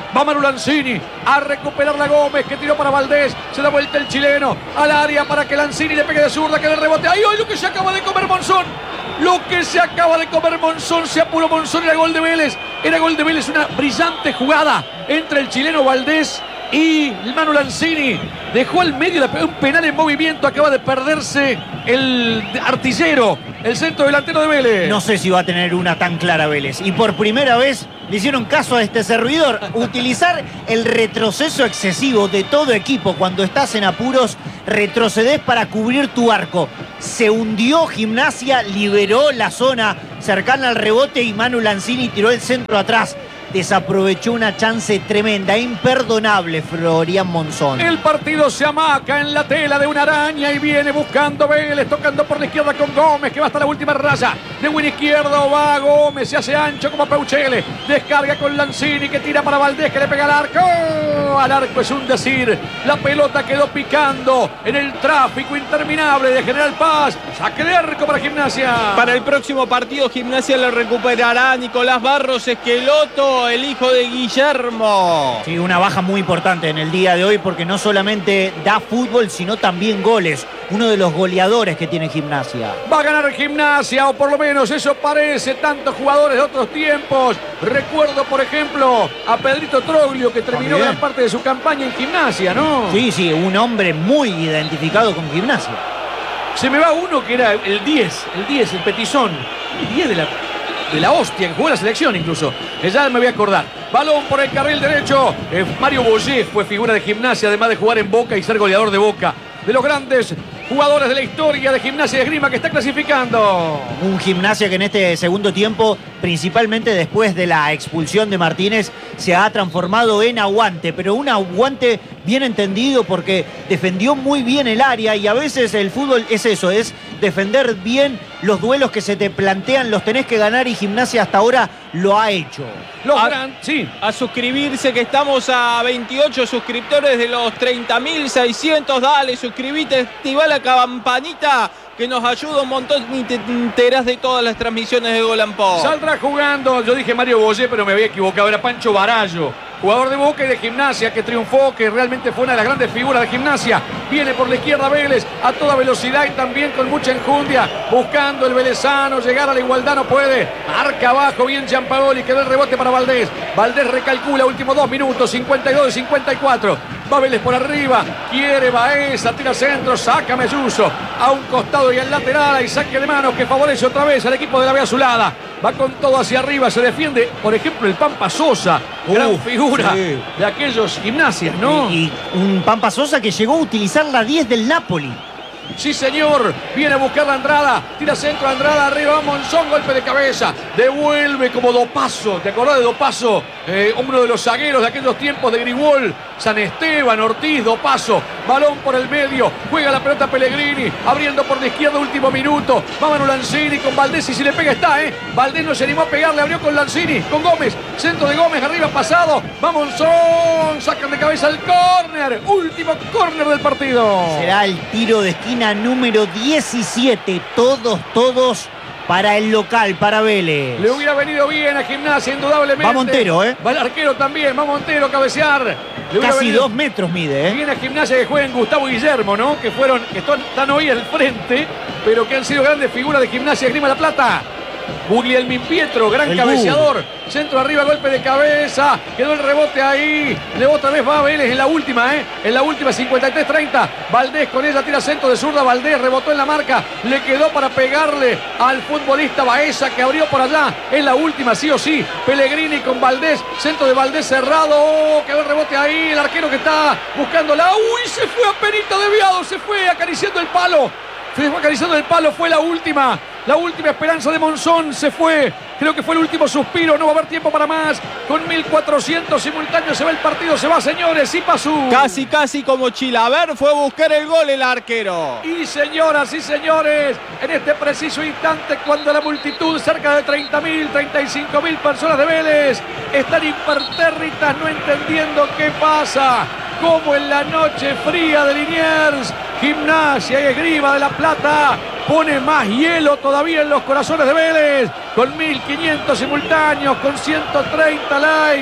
Va Manu Lanzini a recuperar la Gómez, que tiró para Valdés. Se da vuelta el chileno al área para que Lanzini le pegue de zurda, que le rebote. ¡Ay, ay! Lo que se acaba de comer Monzón. Lo que se acaba de comer Monzón. Se apuró Monzón. Era gol de Vélez. Era gol de Vélez. Una brillante jugada entre el chileno Valdés y Manu Lanzini. Dejó al medio un penal en movimiento. Acaba de perderse el artillero, el centro delantero de Vélez. No sé si va a tener una tan clara Vélez. Y por primera vez le hicieron caso a este servidor. Utilizar el retroceso excesivo de todo equipo cuando estás en apuros, retrocedés para cubrir tu arco. Se hundió Gimnasia, liberó la zona cercana al rebote y Manu Lanzini tiró el centro atrás. Desaprovechó una chance tremenda, imperdonable, Florian Monzón. El partido se amaca en la tela de una araña y viene buscando Vélez, tocando por la izquierda con Gómez, que va hasta la última raya. De buen izquierdo va Gómez, se hace ancho como Peuchele. Descarga con Lanzini, que tira para Valdés, que le pega al arco. Al arco es un decir. La pelota quedó picando en el tráfico interminable de General Paz. Saque de arco para Gimnasia. Para el próximo partido, Gimnasia le recuperará a Nicolás Barros Esqueloto, el hijo de Guillermo. Sí, una baja muy importante en el día de hoy porque no solamente da fútbol, sino también goles. Uno de los goleadores que tiene Gimnasia. Va a ganar Gimnasia, o por lo menos eso parece. Tantos jugadores de otros tiempos. Recuerdo, por ejemplo, a Pedrito Troglio, que terminó gran parte de su campaña en Gimnasia, ¿no? Sí, sí, un hombre muy identificado con Gimnasia. Se me va uno que era el diez, el diez, el petizón. El diez de la... de la hostia, que jugó la selección incluso. Ya me voy a acordar. Balón por el carril derecho. Eh, Mario Boyé fue figura de Gimnasia, además de jugar en Boca y ser goleador de Boca. De los grandes jugadores de la historia de Gimnasia de Esgrima, que está clasificando. Un Gimnasia que en este segundo tiempo, principalmente después de la expulsión de Martínez, se ha transformado en aguante, pero un aguante bien entendido porque defendió muy bien el área y a veces el fútbol es eso, es defender bien los duelos que se te plantean, los tenés que ganar y Gimnasia hasta ahora lo ha hecho. Los a, gran, sí. a suscribirse, que estamos a veintiocho suscriptores de los treinta mil seiscientos. Dale, suscribite, activa la campanita, que nos ayuda un montón y te enterás de todas las transmisiones de Gol and Pop. Saldrá jugando, yo dije Mario Boyé, pero me había equivocado, era Pancho Barallo, jugador de Boca y de Gimnasia, que triunfó, que realmente fue una de las grandes figuras de Gimnasia. Viene por la izquierda Vélez a toda velocidad y también con mucha enjundia, buscando el velezano, llegar a la igualdad no puede. Marca abajo, bien Gianpaoli, quedó el rebote para Valdés. Valdés recalcula, últimos dos minutos, cincuenta y dos de cincuenta y cuatro. Va Vélez por arriba, quiere Baeza, tira centro, saca Melluso a un costado y al lateral, y saque de manos que favorece otra vez al equipo de la B Azulada. Va con todo hacia arriba, se defiende, por ejemplo, el Pampa Sosa, uh, gran figura sí. de aquellos Gimnasias, ¿no? Y, y un Pampa Sosa que llegó a utilizar la diez del Napoli. Sí, señor. Viene a buscar la Andrada. Tira centro, Andrada. Arriba, Monzón. Golpe de cabeza. Devuelve como Dopazo. ¿Te acordás de Dopazo? Eh, uno de los zagueros de aquellos tiempos de Grigol. San Esteban, Ortiz, Dopazo. Balón por el medio. Juega la pelota Pellegrini. Abriendo por la izquierda, último minuto. Va Manu Lanzini con Valdés. Y si le pega está, ¿eh? Valdés no se animó a pegarle. Abrió con Lanzini. Con Gómez. Centro de Gómez. Arriba pasado. Va Monzón. Sacan de cabeza el córner. Último córner del partido. Será el tiro de esquina número diecisiete, todos, todos para el local, para Vélez. Le hubiera venido bien a Gimnasia, indudablemente. Va Montero, ¿eh? Va el arquero también, va Montero a cabecear. Casi dos metros mide, ¿eh? Viene a Gimnasia que juegan Gustavo Guillermo, ¿no? Que fueron, que están, están hoy al frente, pero que han sido grandes figuras de Gimnasia Esgrima La Plata. Guglielmin Pietro, gran el cabeceador. Bull. Centro arriba, golpe de cabeza. Quedó el rebote ahí. Le otra vez va Vélez en la última, ¿eh? En la última, cincuenta y tres treinta. Valdés con ella tira centro de zurda. Valdés rebotó en la marca. Le quedó para pegarle al futbolista Baeza, que abrió por allá. En la última, sí o sí. Pellegrini con Valdés. Centro de Valdés cerrado. Oh, quedó el rebote ahí. El arquero que está buscándola. Uy, se fue a penita desviado. Se fue acariciando el palo. Se fue acariciando el palo. Fue la última. La última esperanza de Monzón se fue. Creo que fue el último suspiro. No va a haber tiempo para más. Con mil cuatrocientos simultáneos se va el partido. Se va, señores. Y pasó. Casi, casi como Chilaver fue a buscar el gol el arquero. Y señoras y señores, en este preciso instante, cuando la multitud, cerca de treinta mil, treinta y cinco mil personas de Vélez, están impertérritas, no entendiendo qué pasa. Como en la noche fría de Liniers, Gimnasia y Esgrima de La Plata pone más hielo todavía en los corazones de Vélez, con mil quinientos simultáneos, con ciento treinta likes.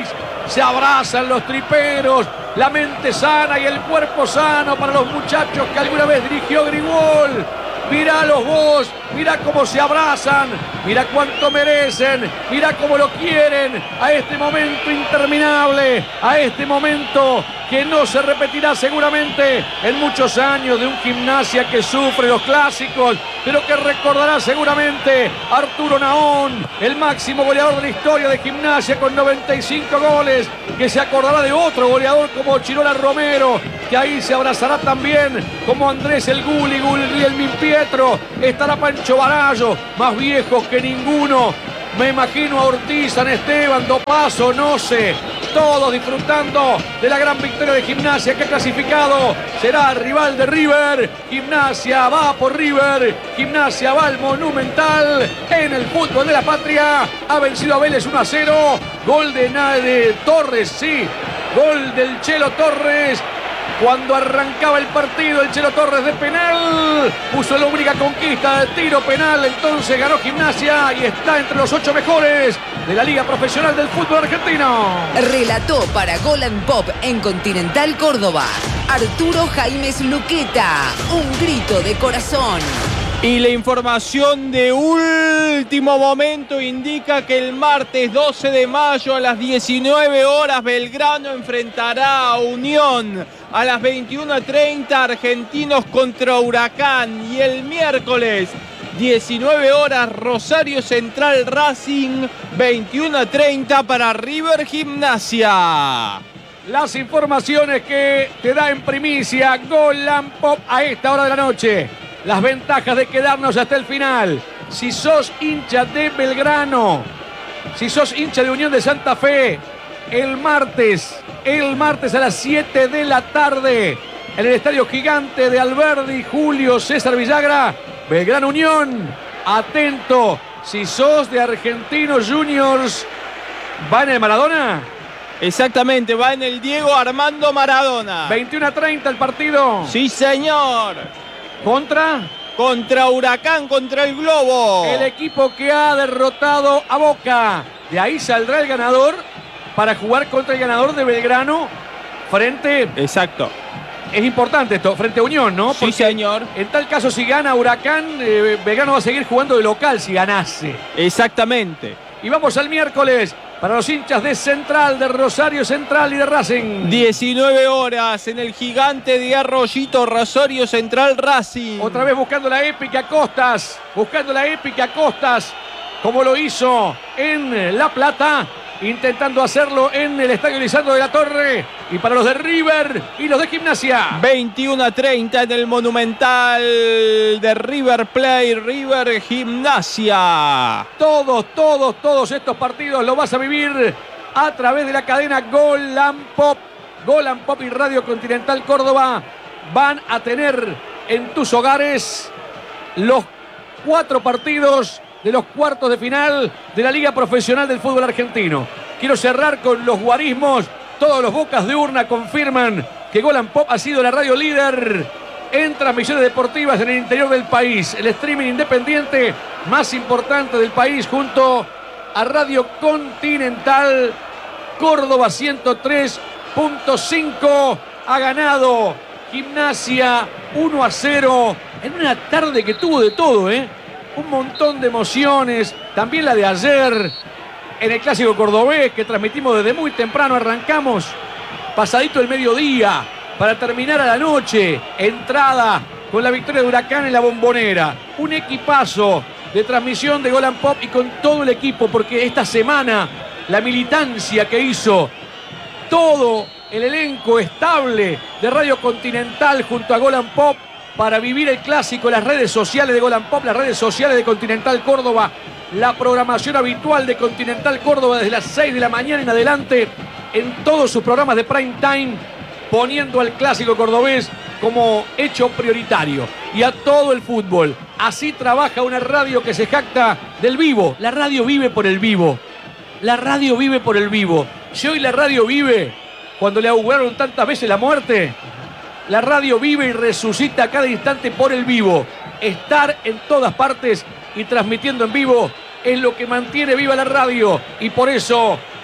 se abrazan los triperos, la mente sana y el cuerpo sano para los muchachos que alguna vez dirigió Grigol. Míralos vos, mirá cómo se abrazan, mirá cuánto merecen, mirá cómo lo quieren a este momento interminable, a este momento que no se repetirá seguramente en muchos años de un Gimnasia que sufre los clásicos, pero que recordará seguramente Arturo Naón, el máximo goleador de la historia de Gimnasia con noventa y cinco goles, que se acordará de otro goleador como Chirola Romero, que ahí se abrazará también como Andrés el Guli Guglielmin Pietro, estará Pancho Barallo, más viejos que ninguno. Me imagino a Ortiz, San Esteban, Dopazo, no sé, todos disfrutando de la gran victoria de Gimnasia que ha clasificado. Será el rival de River. Gimnasia va por River. Gimnasia va al Monumental en el fútbol de la patria. Ha vencido a Vélez uno a cero. Gol de, de Torres, sí. Gol del Chelo Torres. Cuando arrancaba el partido, el Chelo Torres de penal puso la única conquista de tiro penal. Entonces ganó Gimnasia y está entre los ocho mejores de la Liga Profesional del Fútbol Argentino. Relató para Gol and Pop en Continental Córdoba Arturo Jaimes Luqueta. Un grito de corazón. Y la información de último momento indica que el martes doce de mayo a las diecinueve horas Belgrano enfrentará a Unión. A las veintiuna treinta Argentinos contra Huracán. Y el miércoles diecinueve horas Rosario Central Racing. veintiuna treinta para River Gimnasia. Las informaciones que te da en primicia Gol and Pop a esta hora de la noche. Las ventajas de quedarnos hasta el final. Si sos hincha de Belgrano, si sos hincha de Unión de Santa Fe, el martes, el martes a las siete de la tarde, en el Estadio Gigante de Alberdi, Julio César Villagra, Belgrano Unión, atento, si sos de Argentinos Juniors, ¿va en el Maradona? Exactamente, va en el Diego Armando Maradona. veintiuna treinta el partido. Sí, señor. ¿Contra? Contra Huracán, contra el Globo. El equipo que ha derrotado a Boca. De ahí saldrá el ganador para jugar contra el ganador de Belgrano frente... Exacto. Es importante esto, frente a Unión, ¿no? Sí, señor. En tal caso, si gana Huracán, eh, Belgrano va a seguir jugando de local si ganase. Exactamente. Y vamos al miércoles para los hinchas de Central, de Rosario Central y de Racing. diecinueve horas en el Gigante de Arroyito, Rosario Central Racing. Otra vez buscando la épica Costas, buscando la épica Costas, como lo hizo en La Plata, intentando hacerlo en el Estadio Lisandro de la Torre. Y para los de River y los de Gimnasia. veintiuna treinta en el Monumental de River Plate, River Gimnasia. Todos, todos, todos estos partidos los vas a vivir a través de la cadena Gol and Pop. Gol and Pop y Radio Continental Córdoba van a tener en tus hogares los cuatro partidos de los cuartos de final de la Liga Profesional del Fútbol Argentino. Quiero cerrar con los guarismos. Todos los bocas de urna confirman que Gol and Pop ha sido la radio líder en transmisiones deportivas en el interior del país. El streaming independiente más importante del país junto a Radio Continental Córdoba ciento tres punto cinco. Ha ganado Gimnasia uno a cero en una tarde que tuvo de todo, ¿eh? Un montón de emociones. También la de ayer en el Clásico Cordobés que transmitimos desde muy temprano. Arrancamos pasadito el mediodía para terminar a la noche. Entrada con la victoria de Huracán en la Bombonera. Un equipazo de transmisión de Gol and Pop y con todo el equipo, porque esta semana la militancia que hizo todo el elenco estable de Radio Continental junto a Gol and Pop para vivir el clásico, las redes sociales de Gol and Pop, las redes sociales de Continental Córdoba, la programación habitual de Continental Córdoba desde las seis de la mañana en adelante en todos sus programas de prime time, poniendo al clásico cordobés como hecho prioritario y a todo el fútbol. Así trabaja una radio que se jacta del vivo. La radio vive por el vivo. La radio vive por el vivo. Si hoy la radio vive, cuando le auguraron tantas veces la muerte, la radio vive y resucita a cada instante por el vivo. Estar en todas partes y transmitiendo en vivo es lo que mantiene viva la radio. Y por eso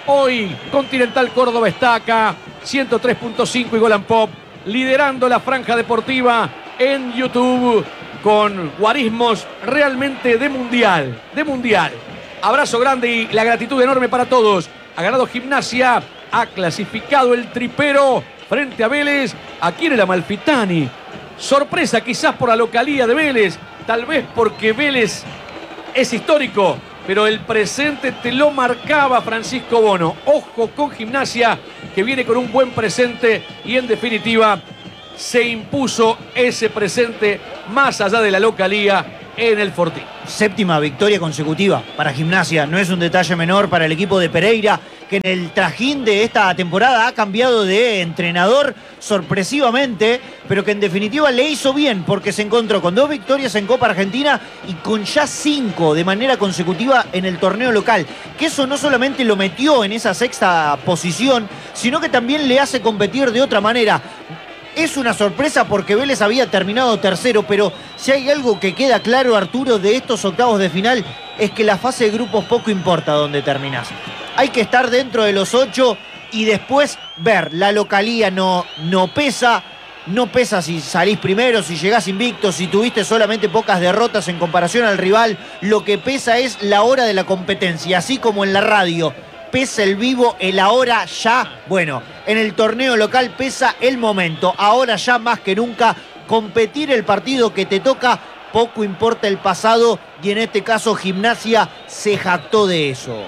Hoy Continental Córdoba está acá, ciento tres punto cinco y Golan Pop, liderando la franja deportiva en YouTube con guarismos realmente de mundial, de mundial. Abrazo grande y la gratitud enorme para todos. Ha ganado Gimnasia, ha clasificado el tripero frente a Vélez. Aquí en el Amalfitani. Sorpresa quizás por la localía de Vélez, tal vez porque Vélez es histórico, pero el presente te lo marcaba Francisco Bono. Ojo con Gimnasia, que viene con un buen presente y en definitiva se impuso ese presente más allá de la localía en el Fortín. Séptima victoria consecutiva para Gimnasia. No es un detalle menor para el equipo de Pereira, que en el trajín de esta temporada ha cambiado de entrenador sorpresivamente, pero que en definitiva le hizo bien porque se encontró con dos victorias en Copa Argentina y con ya cinco de manera consecutiva en el torneo local. Que eso no solamente lo metió en esa sexta posición, sino que también le hace competir de otra manera. Es una sorpresa porque Vélez había terminado tercero, pero si hay algo que queda claro, Arturo, de estos octavos de final, es que la fase de grupos poco importa dónde terminás. Hay que estar dentro de los ocho y después ver. La localía no, no pesa, no pesa si salís primero, si llegás invicto, si tuviste solamente pocas derrotas en comparación al rival. Lo que pesa es la hora de la competencia, así como en la radio pesa el vivo, el ahora ya. Bueno, en el torneo local pesa el momento. Ahora ya más que nunca, competir el partido que te toca, poco importa el pasado, y en este caso Gimnasia se jactó de eso.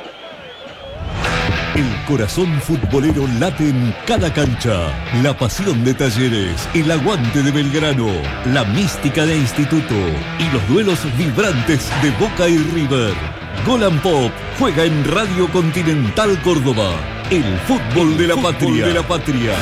El corazón futbolero late en cada cancha. La pasión de Talleres, el aguante de Belgrano, la mística de Instituto y los duelos vibrantes de Boca y River. Golan Pop juega en Radio Continental Córdoba. El fútbol de la patria. De la patria.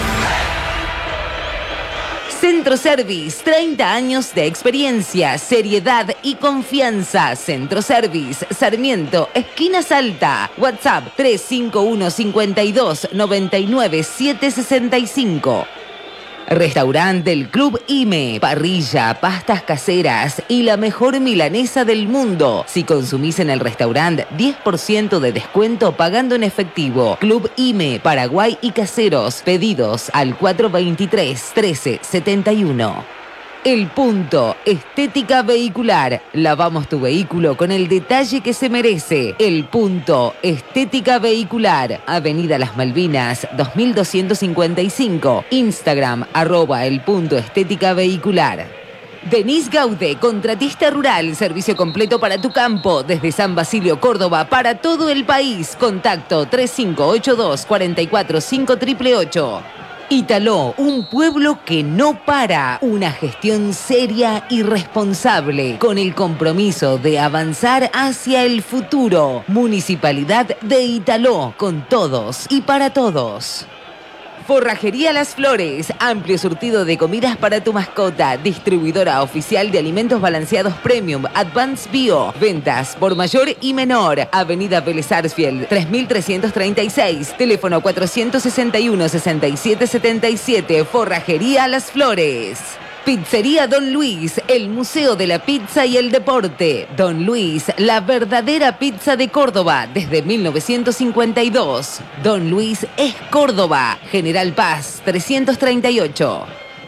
Centro Service, treinta años de experiencia, seriedad y confianza. Centro Service, Sarmiento, esquina Salta. WhatsApp tres cinco uno, cinco dos, nueve nueve siete seis cinco. Restaurante del Club I M E, parrilla, pastas caseras y la mejor milanesa del mundo. Si consumís en el restaurante, diez por ciento de descuento pagando en efectivo. Club I M E, Paraguay y Caseros. Pedidos al cuatro dos tres, uno tres siete uno. El Punto, estética vehicular. Lavamos tu vehículo con el detalle que se merece. El Punto, estética vehicular. Avenida Las Malvinas, dos mil doscientos cincuenta y cinco. Instagram, arroba el punto estética vehicular. Denis Gaude, contratista rural, servicio completo para tu campo, desde San Basilio, Córdoba, para todo el país. Contacto tres cinco ocho dos, cuatro cuatro cinco ocho ocho ocho. Italó, un pueblo que no para, una gestión seria y responsable, con el compromiso de avanzar hacia el futuro. Municipalidad de Italó, con todos y para todos. Forrajería Las Flores, amplio surtido de comidas para tu mascota, distribuidora oficial de alimentos balanceados Premium, Advanced Bio, ventas por mayor y menor, Avenida Vélez Sarsfield, tres mil trescientos treinta y seis, teléfono cuatrocientos sesenta y uno, sesenta y siete setenta y siete, Forrajería Las Flores. Pizzería Don Luis, el Museo de la Pizza y el Deporte. Don Luis, la verdadera pizza de Córdoba desde mil novecientos cincuenta y dos. Don Luis es Córdoba, General Paz trescientos treinta y ocho.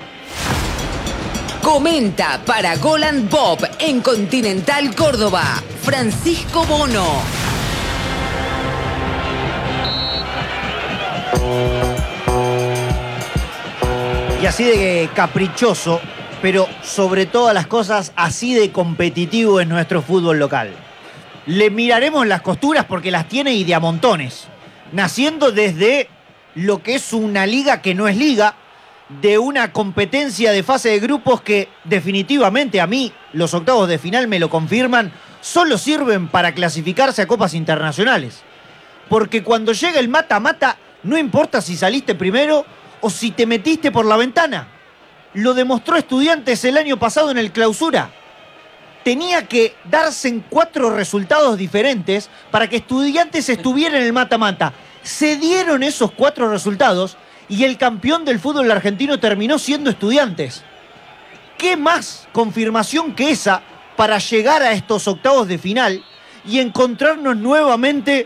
Comenta para Golan Pop en Continental Córdoba, Francisco Bono. Y así de caprichoso, pero sobre todas las cosas, así de competitivo es nuestro fútbol local. Le miraremos las costuras porque las tiene y de a montones. Naciendo desde lo que es una liga que no es liga, de una competencia de fase de grupos que definitivamente a mí, los octavos de final me lo confirman, solo sirven para clasificarse a copas internacionales. Porque cuando llega el mata-mata, no importa si saliste primero o si te metiste por la ventana. Lo demostró Estudiantes el año pasado en el Clausura. Tenía que darse en cuatro resultados diferentes para que Estudiantes estuviera en el mata-mata. Se dieron esos cuatro resultados y el campeón del fútbol argentino terminó siendo Estudiantes. ¿Qué más confirmación que esa para llegar a estos octavos de final y encontrarnos nuevamente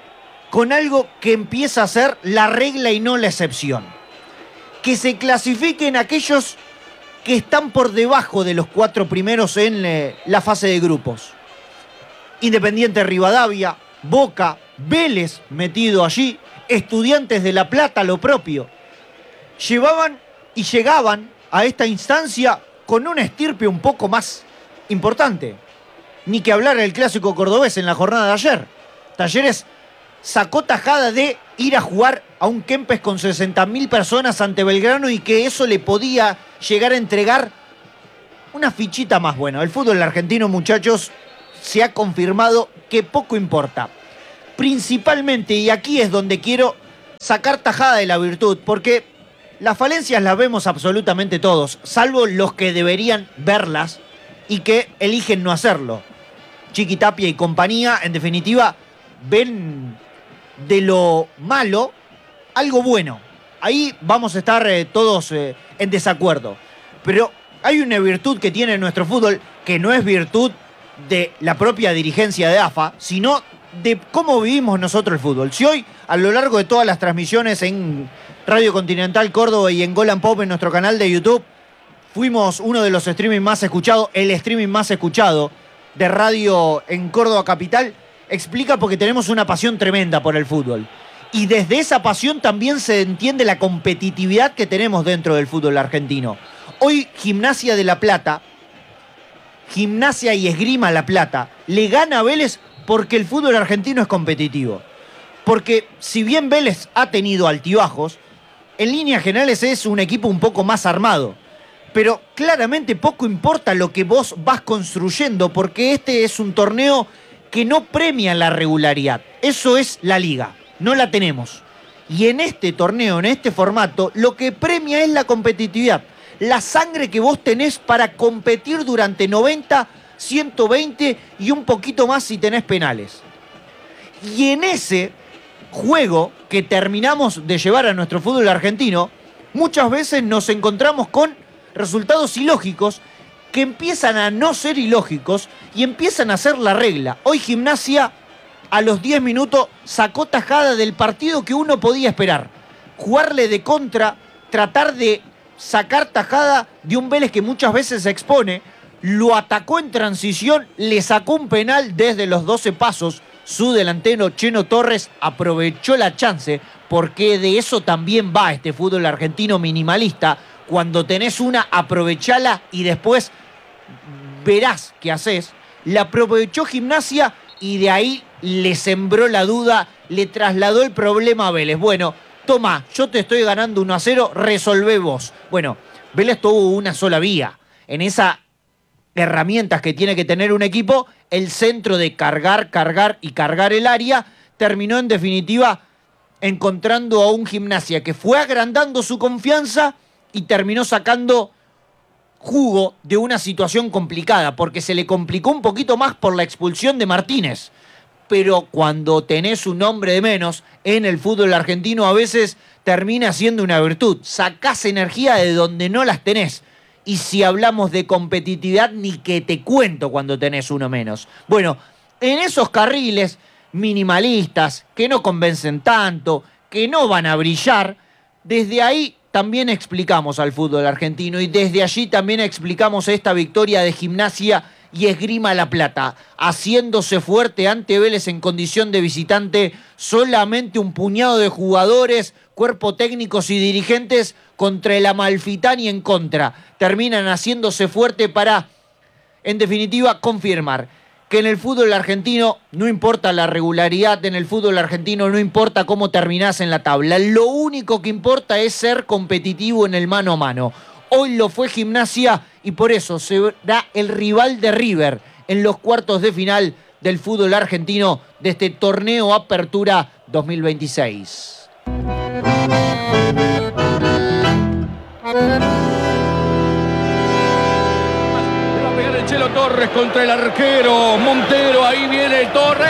con algo que empieza a ser la regla y no la excepción. Que se clasifiquen aquellos que están por debajo de los cuatro primeros en eh, la fase de grupos. Independiente Rivadavia, Boca, Vélez metido allí, Estudiantes de La Plata lo propio. Llevaban y llegaban a esta instancia con una estirpe un poco más importante. Ni que hablar el clásico cordobés en la jornada de ayer. Talleres sacó tajada de ir a jugar a un Kempes con sesenta mil personas ante Belgrano y que eso le podía llegar a entregar una fichita más. Bueno, el fútbol argentino, muchachos, se ha confirmado que poco importa. Principalmente, y aquí es donde quiero sacar tajada de la virtud, porque las falencias las vemos absolutamente todos, salvo los que deberían verlas y que eligen no hacerlo. Chiqui Tapia y compañía, en definitiva, ven de lo malo algo bueno. Ahí vamos a estar eh, todos eh, en desacuerdo. Pero hay una virtud que tiene nuestro fútbol, que no es virtud de la propia dirigencia de A F A, sino de cómo vivimos nosotros el fútbol. Si hoy, a lo largo de todas las transmisiones en Radio Continental Córdoba y en Goal and Pop en nuestro canal de YouTube, fuimos uno de los streaming más escuchados, el streaming más escuchado de radio en Córdoba Capital, explica porque tenemos una pasión tremenda por el fútbol. Y desde esa pasión también se entiende la competitividad que tenemos dentro del fútbol argentino. Hoy Gimnasia de La Plata, Gimnasia y Esgrima La Plata, le gana a Vélez porque el fútbol argentino es competitivo. Porque si bien Vélez ha tenido altibajos, en líneas generales es un equipo un poco más armado. Pero claramente poco importa lo que vos vas construyendo, porque este es un torneo que no premia la regularidad. Eso es la liga, no la tenemos. Y en este torneo, en este formato, lo que premia es la competitividad. La sangre que vos tenés para competir durante noventa, ciento veinte y un poquito más si tenés penales. Y en ese juego que terminamos de llevar a nuestro fútbol argentino, muchas veces nos encontramos con resultados ilógicos que empiezan a no ser ilógicos y empiezan a ser la regla. Hoy Gimnasia a los diez minutos sacó tajada del partido que uno podía esperar. Jugarle de contra, tratar de sacar tajada de un Vélez que muchas veces se expone, lo atacó en transición, le sacó un penal desde los doce pasos. Su delantero Cheno Torres aprovechó la chance, porque de eso también va este fútbol argentino minimalista. Cuando tenés una, aprovechala y después verás qué haces. La aprovechó Gimnasia y de ahí le sembró la duda, le trasladó el problema a Vélez. Bueno, toma, yo te estoy ganando uno a cero, resolvé vos. Bueno, Vélez tuvo una sola vía. En esas herramientas que tiene que tener un equipo, el centro de cargar, cargar y cargar el área, terminó en definitiva encontrando a un Gimnasia que fue agrandando su confianza y terminó sacando jugo de una situación complicada, porque se le complicó un poquito más por la expulsión de Martínez. Pero cuando tenés un hombre de menos en el fútbol argentino, a veces termina siendo una virtud. Sacás energía de donde no las tenés. Y si hablamos de competitividad, ni que te cuento cuando tenés uno menos. Bueno, en esos carriles minimalistas, que no convencen tanto, que no van a brillar, desde ahí también explicamos al fútbol argentino y desde allí también explicamos esta victoria de Gimnasia y Esgrima La Plata, haciéndose fuerte ante Vélez en condición de visitante. Solamente un puñado de jugadores, cuerpo técnicos y dirigentes contra el Amalfitani en contra. Terminan haciéndose fuerte para, en definitiva, confirmar que en el fútbol argentino no importa la regularidad, en el fútbol argentino no importa cómo terminás en la tabla. Lo único que importa es ser competitivo en el mano a mano. Hoy lo fue Gimnasia y por eso será el rival de River en los cuartos de final del fútbol argentino de este torneo Apertura dos mil veintiséis. Chelo Torres contra el arquero Montero, ahí viene Torres.